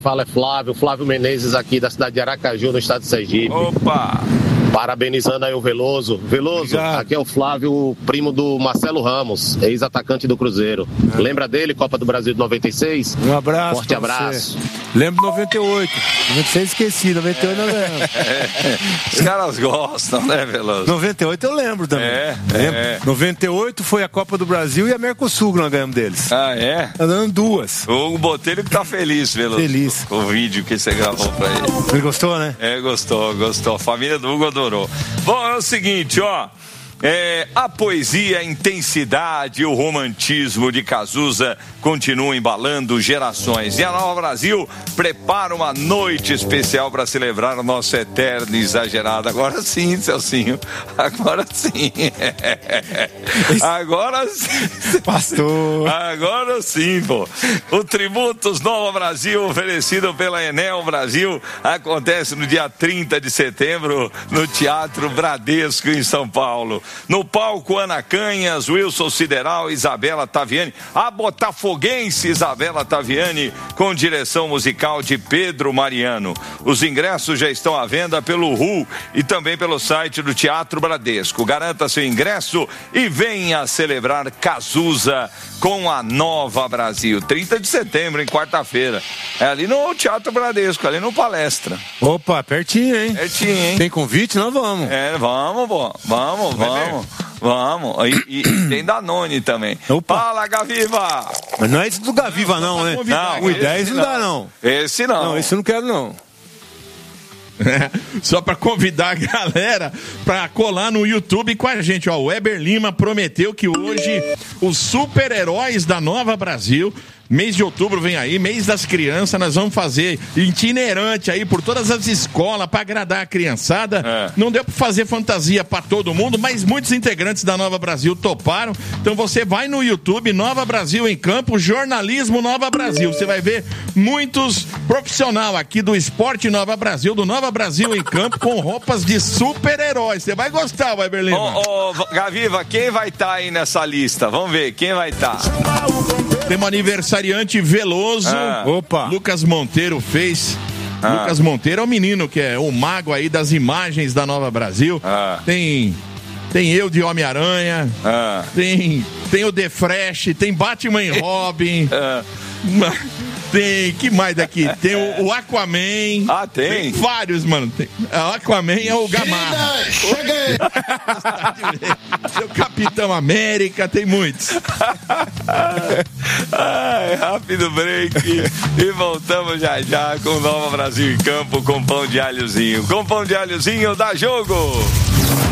Fala, é Flávio Menezes aqui da cidade de Aracaju, no estado de Sergipe. Opa! Parabenizando aí o Veloso. Veloso, obrigado. Aqui é o Flávio, primo do Marcelo Ramos, ex-atacante do Cruzeiro. Lembra dele, Copa do Brasil de 96? Um abraço. Forte abraço. Lembro 98. 96 esqueci, 98 eu lembro. Os caras gostam, né, Veloso? 98 eu lembro também. Lembro. 98 foi a Copa do Brasil e a Mercosul que nós ganhamos deles. Ah, é? Tá dando duas. O Hugo Botelho que tá feliz, Veloso. Feliz. O vídeo que você gravou pra ele. Ele gostou, né? Gostou. A família do Hugo adorou. Bom, é o seguinte, ó. A poesia, a intensidade e o romantismo de Cazuza continuam embalando gerações. E a Nova Brasil prepara uma noite especial para celebrar o nosso eterno exagerado. Agora sim, Celcinho. Agora sim. Agora sim. Pastor. Agora sim, pô. O Tributos Nova Brasil, oferecido pela Enel Brasil, acontece no dia 30 de setembro no Teatro Bradesco, em São Paulo. No palco, Ana Canhas, Wilson Sideral, Isabela Taviani, a botafoguense Isabela Taviani, com direção musical de Pedro Mariano. Os ingressos já estão à venda pelo RU e também pelo site do Teatro Bradesco. Garanta seu ingresso e venha celebrar Cazuza com a Nova Brasil. 30 de setembro, em quarta-feira. É ali no Teatro Bradesco, ali no Palestra. Opa, pertinho, hein? Pertinho, hein? Tem convite? Nós vamos. Vamos, pô. Vamos. E tem Danone também. Opa. Fala, Gaviva! Mas não é esse do Gaviva, não, né? Não, o 10 não dá, não. Esse não. Não, esse eu não quero, não. Só para convidar a galera para colar no YouTube com a gente, ó. O Weber Lima prometeu que hoje os super-heróis da Nova Brasil, mês de outubro vem aí, mês das crianças, nós vamos fazer itinerante aí por todas as escolas para agradar a criançada. Não deu para fazer fantasia para todo mundo, mas muitos integrantes da Nova Brasil toparam. Então você vai no YouTube, Nova Brasil em Campo, jornalismo Nova Brasil. Você vai ver muitos profissionais aqui do esporte Nova Brasil, do Nova Brasil em Campo, com roupas de super-heróis. Você vai gostar, Weber Lima. Gaviva, quem vai estar aí nessa lista? Vamos ver, quem vai estar? Tem um aniversariante Veloso. Opa. Lucas Monteiro fez. Lucas Monteiro é o menino que é o mago aí das imagens da Nova Brasil. Tem eu de Homem-Aranha. Tem o The Fresh. Tem Batman e Robin. Tem, que mais daqui? Tem o Aquaman. Tem? Tem vários, mano. O Aquaman é o Gamarra. Cheguei! Tem o Capitão América, tem muitos. Rápido break. E voltamos já com Nova Brasil em Campo, com pão de alhozinho. Com pão de alhozinho, dá jogo!